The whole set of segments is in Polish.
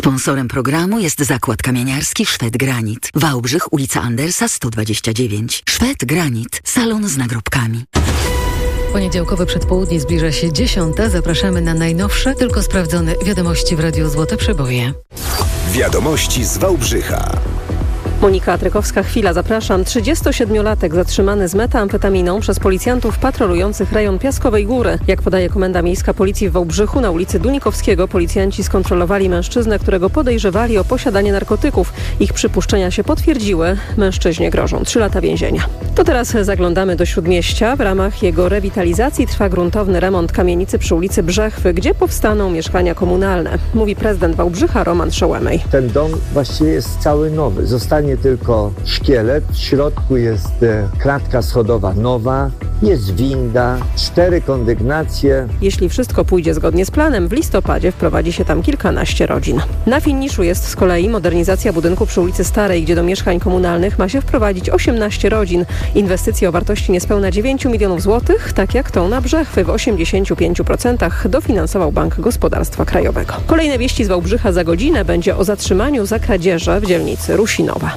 Sponsorem programu jest Zakład Kamieniarski Szwed Granit. Wałbrzych, ulica Andersa 129. Szwed Granit. Salon z nagrobkami. Poniedziałkowe przedpołudnie zbliża się 10. Zapraszamy na najnowsze, tylko sprawdzone wiadomości w Radiu Złote Przeboje. Wiadomości z Wałbrzycha. Monika Trykowska-Chwila, zapraszam. 37-latek zatrzymany z metamfetaminą przez policjantów patrolujących rejon Piaskowej Góry. Jak podaje Komenda Miejska Policji w Wałbrzychu, na ulicy Dunikowskiego policjanci skontrolowali mężczyznę, którego podejrzewali o posiadanie narkotyków. Ich przypuszczenia się potwierdziły. Mężczyźnie grożą 3 lata więzienia. To teraz zaglądamy do Śródmieścia. W ramach jego rewitalizacji trwa gruntowny remont kamienicy przy ulicy Brzechwy, gdzie powstaną mieszkania komunalne. Mówi prezydent Wałbrzycha Roman Szołemej. Ten dom właściwie jest cały nowy. Zostanie tylko szkielet, w środku jest kratka schodowa nowa, jest winda, 4 kondygnacje. Jeśli wszystko pójdzie zgodnie z planem, w listopadzie wprowadzi się tam kilkanaście rodzin. Na finiszu jest z kolei modernizacja budynku przy ulicy Starej, gdzie do mieszkań komunalnych ma się wprowadzić 18 rodzin. Inwestycje o wartości niespełna 9 milionów złotych, tak jak tą na Brzechwy w 85% dofinansował Bank Gospodarstwa Krajowego. Kolejne wieści z Wałbrzycha za godzinę będzie o zatrzymaniu za kradzieże w dzielnicy Rusinowa.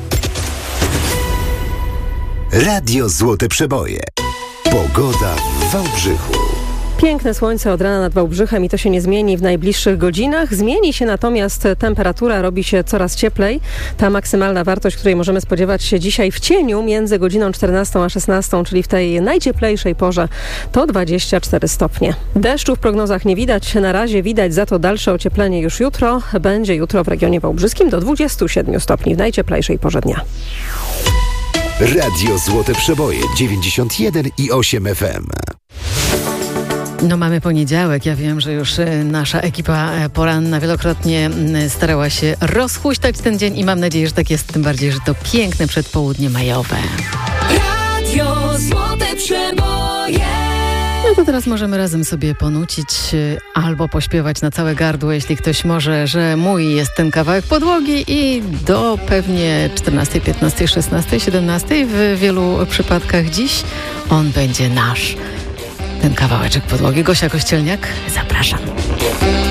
Radio Złote Przeboje. Pogoda w Wałbrzychu. Piękne słońce od rana nad Wałbrzychem i to się nie zmieni w najbliższych godzinach. Zmieni się natomiast temperatura, robi się coraz cieplej. Ta maksymalna wartość, której możemy spodziewać się dzisiaj w cieniu między godziną 14 a 16, czyli w tej najcieplejszej porze, to 24 stopnie. Deszczu w prognozach nie widać na razie, widać za to dalsze ocieplenie już jutro. Będzie jutro w regionie wałbrzyskim do 27 stopni w najcieplejszej porze dnia. Radio Złote Przeboje 91,8 FM. No mamy poniedziałek. Ja wiem, że już nasza ekipa poranna wielokrotnie starała się rozhuśtać ten dzień i mam nadzieję, że tak jest, tym bardziej, że to piękne przedpołudnie majowe. Radio Złote Przeboje. No to teraz możemy razem sobie ponucić albo pośpiewać na całe gardło, jeśli ktoś może, że mój jest ten kawałek podłogi i do pewnie 14, 15, 16, 17 w wielu przypadkach dziś on będzie nasz. Ten kawałeczek podłogi. Gosia Kościelniak, zapraszam.